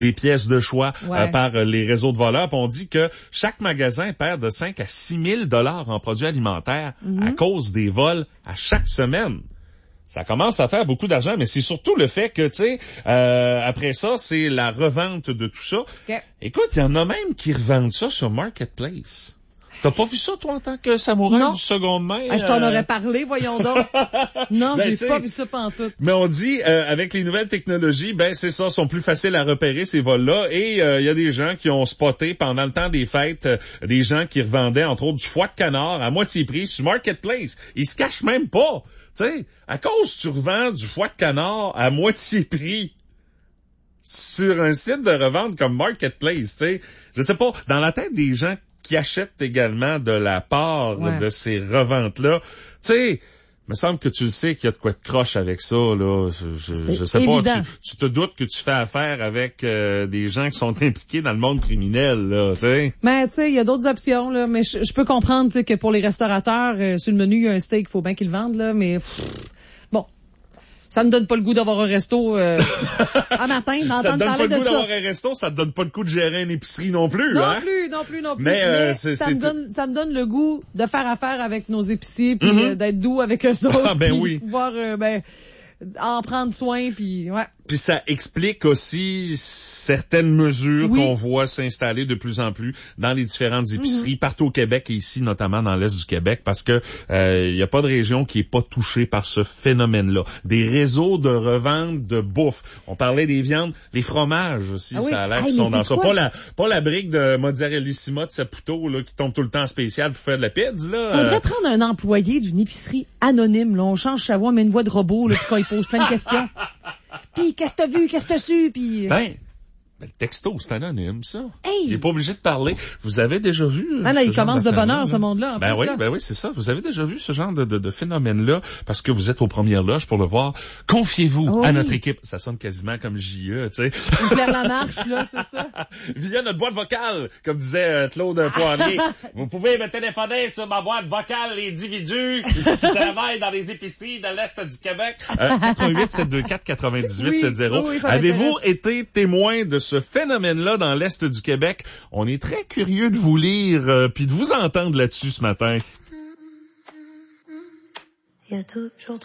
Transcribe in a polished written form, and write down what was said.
des pièces de choix Ouais. par les réseaux de voleurs. Puis on dit que chaque magasin perd de 5 à 6 000 $ en produits alimentaires à cause des vols à chaque semaine. Ça commence à faire beaucoup d'argent, mais c'est surtout le fait que, tu sais, après ça, c'est la revente de tout ça. OK. Écoute, il y en a même qui revendent ça sur Marketplace. T'as pas vu ça, toi, en tant que samouraï Non. du seconde main? Je t'en aurais parlé, voyons donc. Non, Ben, j'ai t'sais, pas vu ça pantoute. Mais on dit, avec les nouvelles technologies, ben c'est ça, sont plus faciles à repérer ces vols-là. Et il y a des gens qui ont spoté pendant le temps des fêtes, des gens qui revendaient entre autres du foie de canard à moitié prix sur Marketplace. Ils se cachent même pas. Tu sais, à cause tu revends du foie de canard à moitié prix sur un site de revente comme Marketplace, tu sais, je sais pas, dans la tête des gens qui achètent également de la part de ces reventes-là, tu sais, me semble que tu le sais qu'il y a de quoi de croche avec ça, là. Je sais évident. pas, tu te doutes que tu fais affaire avec des gens qui sont impliqués dans le monde criminel, là, tu sais. Mais tu sais, il y a d'autres options, là. Mais je peux comprendre, tu sais, que pour les restaurateurs, sur le menu, il y a un steak, il faut bien qu'ils le vendent, là. Mais bon, ça me donne pas le goût d'avoir un resto un matin, Ça te d'entendre donne pas parler le de goût ça. d'avoir un resto, ça te donne pas le goût de gérer une épicerie non plus, Non hein? non plus. Mais, ça me donne le goût de faire affaire avec nos épiciers, puis d'être doux avec eux autres, Ah, ben puis oui. pouvoir en prendre soin, puis ouais. Puis ça explique aussi certaines mesures qu'on voit s'installer de plus en plus dans les différentes épiceries partout au Québec et ici notamment dans l'Est du Québec parce que il y a pas de région qui est pas touchée par ce phénomène-là. Des réseaux de revente de bouffe. On parlait des viandes, les fromages aussi, ça a l'air qu'ils sont dans ça. Pas la brique de mozzarellissima de Saputo là qui tombe tout le temps en spécial pour faire de la pizza là. Faudrait prendre un employé d'une épicerie anonyme, là. On change sa voix, on met une voix de robot, là, puis quand il pose plein de questions. Puis, qu'est-ce que t'as vu? Qu'est-ce que t'as su? Puis... Ben, le texto, c'est anonyme, ça. Hey! Il est pas obligé de parler. Vous avez déjà vu... Ah là, il commence de bonne heure, là? ce monde-là, en plus, là. Ben oui, c'est ça. Vous avez déjà vu ce genre de phénomène-là, parce que vous êtes aux premières loges pour le voir. Confiez-vous à notre équipe. Ça sonne quasiment comme JE, tu sais. Claire Lamarche, là, c'est ça. Via notre boîte vocale, comme disait Claude Poirier. Vous pouvez me téléphoner sur ma boîte vocale, les individus qui travaillent dans les épiceries de l'Est du Québec. 88-724-9870. Oui, Avez-vous été témoin de ce phénomène-là dans l'Est du Québec? On est très curieux de vous lire puis de vous entendre là-dessus ce matin. Il y a toujours